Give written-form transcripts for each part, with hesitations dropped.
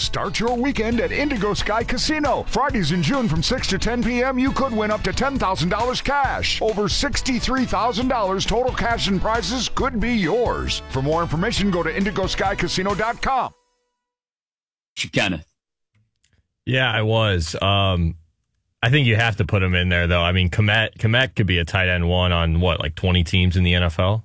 Start your weekend at Indigo Sky Casino. Fridays in June from 6 to 10 p.m., you could win up to $10,000 cash. Over $63,000 total cash and prizes could be yours. For more information, go to indigoskycasino.com. Kenneth. Yeah, I was. I think you have to put him in there, though. I mean, Kmet could be a tight end one on, 20 teams in the NFL?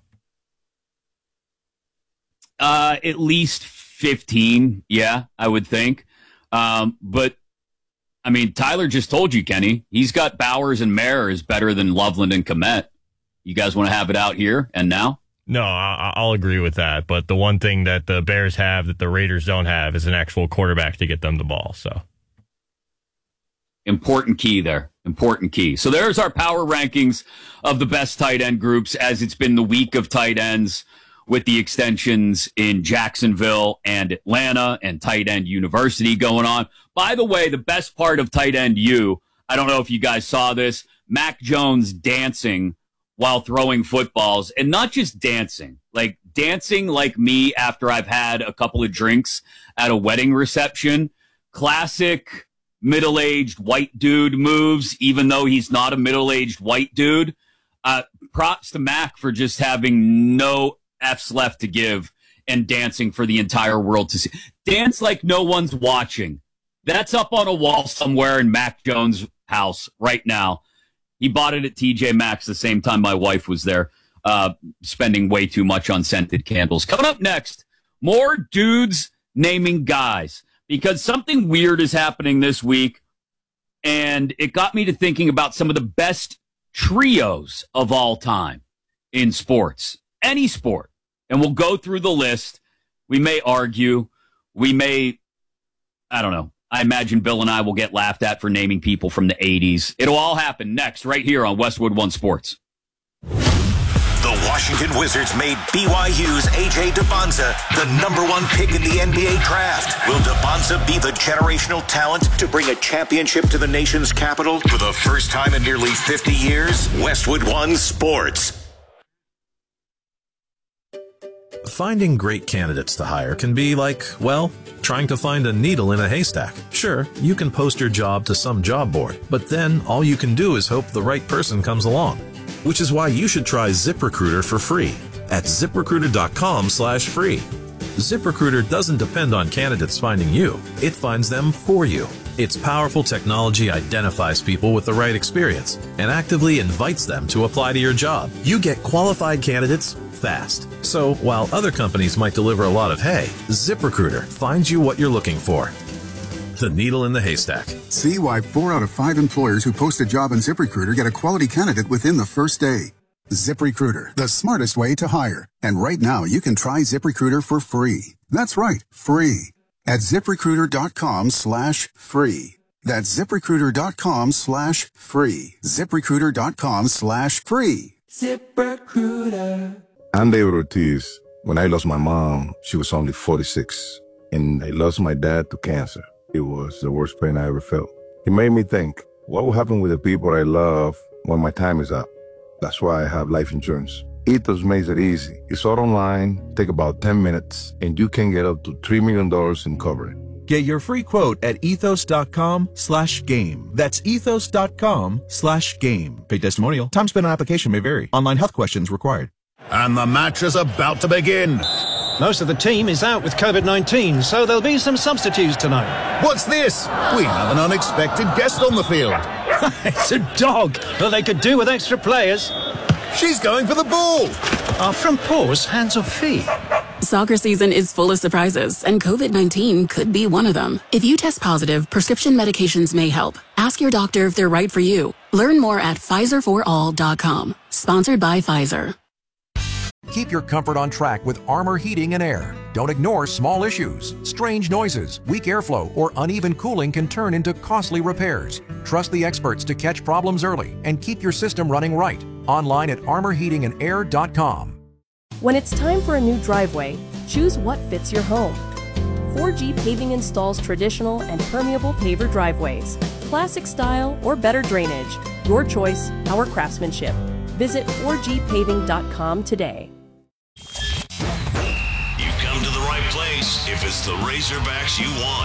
At least 15, yeah, I would think. But, I mean, Tyler just told you, Kenny, he's got Bowers and Mayer is better than Loveland and Kmet. You guys want to have it out here and now? No, I'll agree with that. But the one thing that the Bears have that the Raiders don't have is an actual quarterback to get them the ball. So important key there. Important key. So there's our power rankings of the best tight end groups as it's been the week of tight ends with the extensions in Jacksonville and Atlanta and Tight End University going on. By the way, the best part of Tight End U, I don't know if you guys saw this, Mac Jones dancing while throwing footballs, and not just dancing like me after I've had a couple of drinks at a wedding reception. Classic middle-aged white dude moves, even though he's not a middle-aged white dude. Props to Mac for just having no F's left to give and dancing for the entire world to see. Dance like no one's watching. That's up on a wall somewhere in Mac Jones' house right now. He bought it at TJ Maxx the same time my wife was there, spending way too much on scented candles. Coming up next, more dudes naming guys, because something weird is happening this week, and it got me to thinking about some of the best trios of all time in sports. Any sport. And we'll go through the list. We may argue. We may, I don't know. I imagine Bill and I will get laughed at for naming people from the 80s. It'll all happen next, right here on Westwood One Sports. The Washington Wizards made BYU's A.J. Dubonza the #1 pick in the NBA draft. Will Dubonza be the generational talent to bring a championship to the nation's capital for the first time in nearly 50 years? Westwood One Sports. Finding great candidates to hire can be like, well, trying to find a needle in a haystack. Sure, you can post your job to some job board, but then all you can do is hope the right person comes along. Which is why you should try ZipRecruiter for free at ZipRecruiter.com/free. ZipRecruiter doesn't depend on candidates finding you. It finds them for you. Its powerful technology identifies people with the right experience and actively invites them to apply to your job. You get qualified candidates fast. So while other companies might deliver a lot of hay, ZipRecruiter finds you what you're looking for. The needle in the haystack. See why 4 out of 5 employers who post a job on ZipRecruiter get a quality candidate within the first day. ZipRecruiter, the smartest way to hire. And right now, you can try ZipRecruiter for free. That's right, free. At ZipRecruiter.com/free. That's ZipRecruiter.com/free. ZipRecruiter.com/free. ZipRecruiter. I'm David Ortiz. When I lost my mom, she was only 46. And I lost my dad to cancer. It was the worst pain I ever felt. It made me think, what will happen with the people I love when my time is up? That's why I have life insurance. Ethos makes it easy. It's all online, take about 10 minutes, and you can get up to $3 million in coverage. Get your free quote at ethos.com/game. That's ethos.com/game. Paid testimonial. Time spent on application may vary. Online health questions required. And the match is about to begin. Most of the team is out with COVID-19, so there'll be some substitutes tonight. What's this? We have an unexpected guest on the field. It's a dog. Well, they could do with extra players. She's going for the ball. Are front paws hands or feet? Soccer season is full of surprises, and COVID-19 could be one of them. If you test positive, prescription medications may help. Ask your doctor if they're right for you. Learn more at PfizerForAll.com. Sponsored by Pfizer. Keep your comfort on track with Armor Heating and Air. Don't ignore small issues. Strange noises, weak airflow, or uneven cooling can turn into costly repairs. Trust the experts to catch problems early and keep your system running right. Online at armorheatingandair.com. When it's time for a new driveway, choose what fits your home. 4G Paving installs traditional and permeable paver driveways, classic style or better drainage. Your choice, our craftsmanship. Visit 4gpaving.com today. You've come to the right place if it's the Razorbacks you want.